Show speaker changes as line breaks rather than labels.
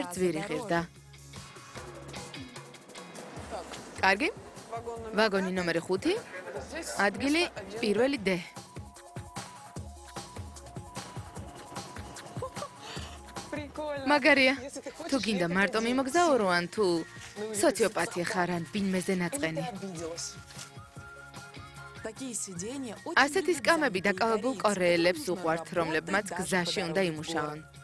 ძვირი ღირდა. კარგი? ვაგონი ნომერი 5, ადგილი პირველი D. მაგარია, თუ გინდა მარტო მიმოგზაურო ან თუ სოციოპათია ხარ ან ბინმეზე ნაწყენი. ასეთი სკამები დაკავებულ კორეელებს უყვართ, რომლებმაც გზაში უნდა იმუშაონ.